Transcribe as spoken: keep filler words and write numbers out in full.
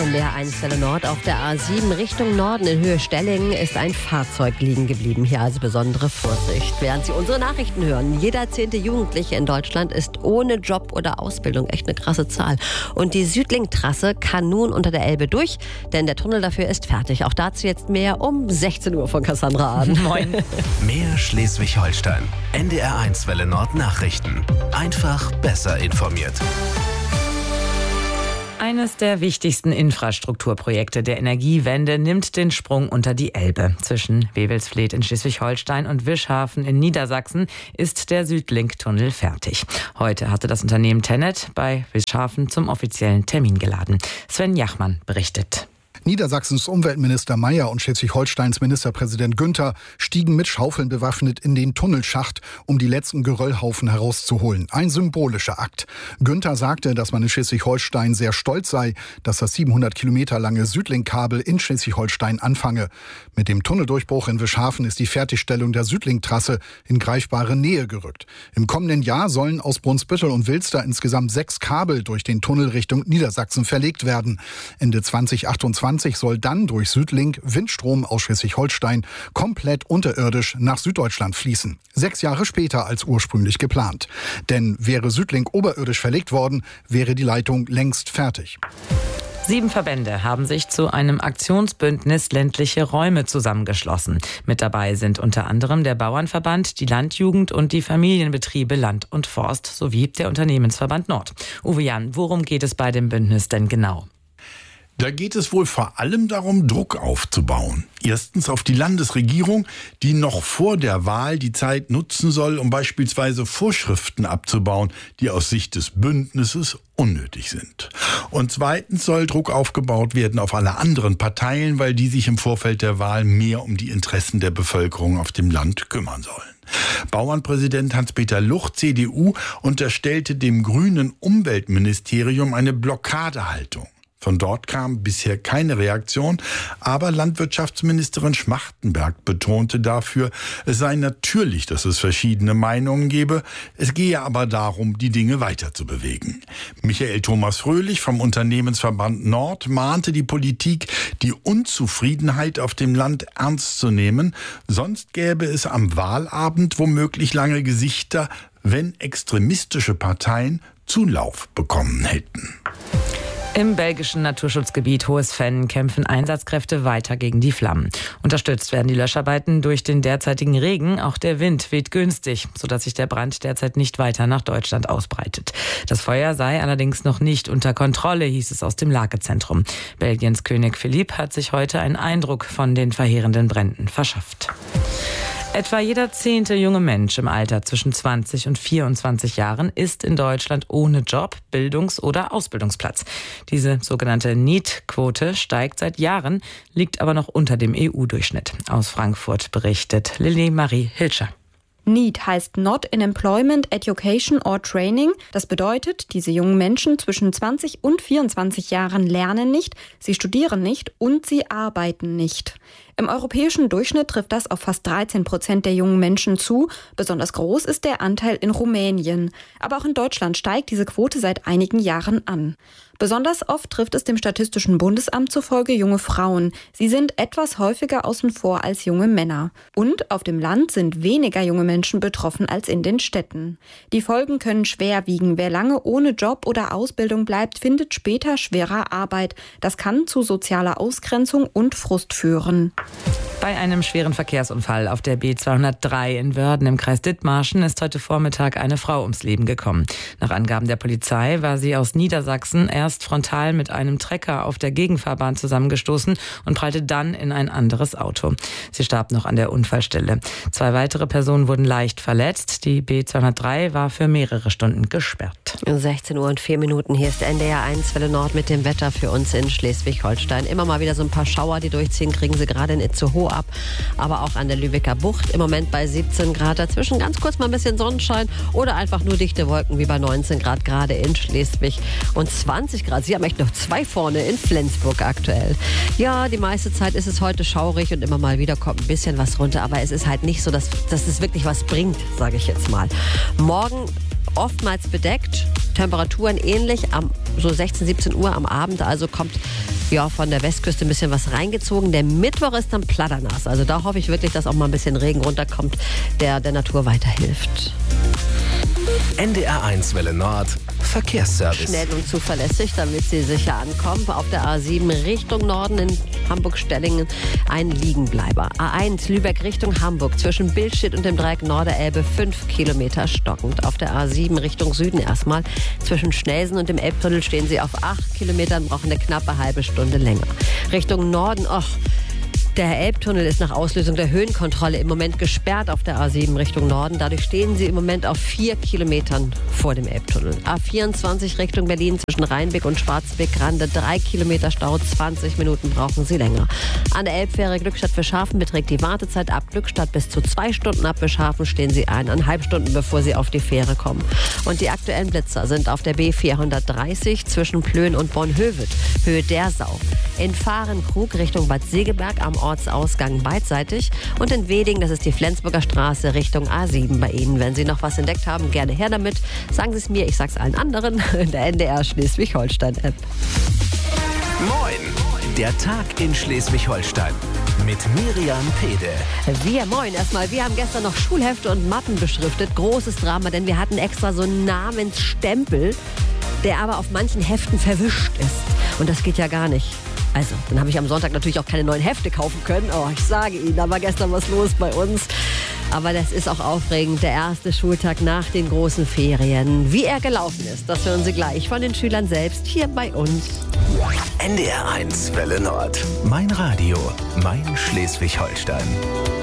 N D R eins Welle Nord. Auf der A sieben Richtung Norden in Höhe Stellingen ist ein Fahrzeug liegen geblieben. Hier also besondere Vorsicht. Während Sie unsere Nachrichten hören, jeder zehnte Jugendliche in Deutschland ist ohne Job oder Ausbildung. Echt eine krasse Zahl. Und die Südlink-Trasse kann nun unter der Elbe durch, denn der Tunnel dafür ist fertig. Auch dazu jetzt mehr um sechzehn Uhr von Cassandra Ahn. Moin. Mehr Schleswig-Holstein. N D R eins Welle Nord Nachrichten. Einfach besser informiert. Eines der wichtigsten Infrastrukturprojekte der Energiewende nimmt den Sprung unter die Elbe. Zwischen Wewelsfleth in Schleswig-Holstein und Wischhafen in Niedersachsen ist der Südlink-Tunnel fertig. Heute hatte das Unternehmen TenneT bei Wischhafen zum offiziellen Termin geladen. Sven Jachmann berichtet. Niedersachsens Umweltminister Mayer und Schleswig-Holsteins Ministerpräsident Günther stiegen mit Schaufeln bewaffnet in den Tunnelschacht, um die letzten Geröllhaufen herauszuholen. Ein symbolischer Akt. Günther sagte, dass man in Schleswig-Holstein sehr stolz sei, dass das siebenhundert Kilometer lange Südlink-Kabel in Schleswig-Holstein anfange. Mit dem Tunneldurchbruch in Wischhafen ist die Fertigstellung der Südlink-Trasse in greifbare Nähe gerückt. Im kommenden Jahr sollen aus Brunsbüttel und Wilster insgesamt sechs Kabel durch den Tunnel Richtung Niedersachsen verlegt werden. Ende zweitausendachtundzwanzig soll dann durch Südlink Windstrom aus Schleswig-Holstein komplett unterirdisch nach Süddeutschland fließen. Sechs Jahre später als ursprünglich geplant. Denn wäre Südlink oberirdisch verlegt worden, wäre die Leitung längst fertig. Sieben Verbände haben sich zu einem Aktionsbündnis ländliche Räume zusammengeschlossen. Mit dabei sind unter anderem der Bauernverband, die Landjugend und die Familienbetriebe Land und Forst sowie der Unternehmensverband Nord. Uwe Jan, worum geht es bei dem Bündnis denn genau? Da geht es wohl vor allem darum, Druck aufzubauen. Erstens auf die Landesregierung, die noch vor der Wahl die Zeit nutzen soll, um beispielsweise Vorschriften abzubauen, die aus Sicht des Bündnisses unnötig sind. Und zweitens soll Druck aufgebaut werden auf alle anderen Parteien, weil die sich im Vorfeld der Wahl mehr um die Interessen der Bevölkerung auf dem Land kümmern sollen. Bauernpräsident Hans-Peter Luch, C D U, unterstellte dem grünen Umweltministerium eine Blockadehaltung. Von dort kam bisher keine Reaktion, aber Landwirtschaftsministerin Schmachtenberg betonte dafür, es sei natürlich, dass es verschiedene Meinungen gebe, es gehe aber darum, die Dinge weiterzubewegen. Michael Thomas Fröhlich vom Unternehmensverband Nord mahnte die Politik, die Unzufriedenheit auf dem Land ernst zu nehmen, sonst gäbe es am Wahlabend womöglich lange Gesichter, wenn extremistische Parteien Zulauf bekommen hätten. Im belgischen Naturschutzgebiet Hohes Venn kämpfen Einsatzkräfte weiter gegen die Flammen. Unterstützt werden die Löscharbeiten durch den derzeitigen Regen. Auch der Wind weht günstig, sodass sich der Brand derzeit nicht weiter nach Deutschland ausbreitet. Das Feuer sei allerdings noch nicht unter Kontrolle, hieß es aus dem Lagezentrum. Belgiens König Philipp hat sich heute einen Eindruck von den verheerenden Bränden verschafft. Etwa jeder zehnte junge Mensch im Alter zwischen zwanzig und vierundzwanzig Jahren ist in Deutschland ohne Job, Bildungs- oder Ausbildungsplatz. Diese sogenannte NEET-Quote steigt seit Jahren, liegt aber noch unter dem E U-Durchschnitt. Aus Frankfurt berichtet Lilly Marie Hilscher. NEET heißt Not in Employment, Education or Training. Das bedeutet, diese jungen Menschen zwischen zwanzig und vierundzwanzig Jahren lernen nicht, sie studieren nicht und sie arbeiten nicht. Im europäischen Durchschnitt trifft das auf fast dreizehn Prozent der jungen Menschen zu. Besonders groß ist der Anteil in Rumänien. Aber auch in Deutschland steigt diese Quote seit einigen Jahren an. Besonders oft trifft es dem Statistischen Bundesamt zufolge junge Frauen. Sie sind etwas häufiger außen vor als junge Männer. Und auf dem Land sind weniger junge Menschen betroffen als in den Städten. Die Folgen können schwer wiegen. Wer lange ohne Job oder Ausbildung bleibt, findet später schwerer Arbeit. Das kann zu sozialer Ausgrenzung und Frust führen. Bei einem schweren Verkehrsunfall auf der B zweihundertdrei in Wörden im Kreis Dithmarschen ist heute Vormittag eine Frau ums Leben gekommen. Nach Angaben der Polizei war sie aus Niedersachsen erst frontal mit einem Trecker auf der Gegenfahrbahn zusammengestoßen und prallte dann in ein anderes Auto. Sie starb noch an der Unfallstelle. Zwei weitere Personen wurden leicht verletzt. Die B zweihundertdrei war für mehrere Stunden gesperrt. sechzehn Uhr und vier Minuten. Hier ist N D R eins Welle Nord mit dem Wetter für uns in Schleswig-Holstein. Immer mal wieder so ein paar Schauer, die durchziehen, kriegen sie gerade in Itzehoe ab, aber auch an der Lübecker Bucht. Im Moment bei siebzehn Grad. Dazwischen ganz kurz mal ein bisschen Sonnenschein oder einfach nur dichte Wolken wie bei neunzehn Grad gerade in Schleswig und zwanzig Grad. Sie haben echt noch zwei vorne in Flensburg aktuell. Ja, die meiste Zeit ist es heute schaurig und immer mal wieder kommt ein bisschen was runter, aber es ist halt nicht so, dass, dass es wirklich was bringt, sage ich jetzt mal. Morgen oftmals bedeckt. Temperaturen ähnlich, am, so sechzehn, siebzehn Uhr am Abend, also kommt ja von der Westküste ein bisschen was reingezogen. Der Mittwoch ist dann platternass, also da hoffe ich wirklich, dass auch mal ein bisschen Regen runterkommt, der der Natur weiterhilft. N D R eins Welle Nord Verkehrsservice. Schnell und zuverlässig, damit Sie sicher ankommen. Auf der A sieben Richtung Norden in Hamburg-Stellingen ein Liegenbleiber. A eins Lübeck Richtung Hamburg zwischen Billstedt und dem Dreieck Norderelbe fünf Kilometer stockend. Auf der A sieben Richtung Süden erstmal. Zwischen Schnelsen und dem Elbtunnel stehen Sie auf acht Kilometern, brauchen eine knappe halbe Stunde länger. Richtung Norden, och, der Elbtunnel ist nach Auslösung der Höhenkontrolle im Moment gesperrt auf der A sieben Richtung Norden. Dadurch stehen Sie im Moment auf vier Kilometern vor dem Elbtunnel. A vierundzwanzig Richtung Berlin zwischen Rheinbeck und Schwarzbeck-Grande. Drei Kilometer Stau, zwanzig Minuten brauchen Sie länger. An der Elbfähre Glückstadt Bischhafen beträgt die Wartezeit ab Glückstadt bis zu zwei Stunden. Ab Bischhafen stehen Sie eineinhalb Stunden, bevor Sie auf die Fähre kommen. Und die aktuellen Blitzer sind auf der B vierhundertdreißig zwischen Plön und Bornhöved, Höhe Dersau. In Fahrenkrug Richtung Bad Segeberg am Ortsausgang beidseitig und in Weding, das ist die Flensburger Straße, Richtung A sieben bei Ihnen. Wenn Sie noch was entdeckt haben, gerne her damit. Sagen Sie es mir, ich sag's allen anderen in der N D R Schleswig-Holstein-App. Moin, der Tag in Schleswig-Holstein mit Miriam Pede. Wir, moin erstmal. Wir haben gestern noch Schulhefte und Mappen beschriftet. Großes Drama, denn wir hatten extra so einen Namensstempel, der aber auf manchen Heften verwischt ist. Und das geht ja gar nicht. Also, dann habe ich am Sonntag natürlich auch keine neuen Hefte kaufen können. Oh, ich sage Ihnen, da war gestern was los bei uns. Aber das ist auch aufregend, der erste Schultag nach den großen Ferien. Wie er gelaufen ist, das hören Sie gleich von den Schülern selbst hier bei uns. N D R eins Welle Nord. Mein Radio, mein Schleswig-Holstein.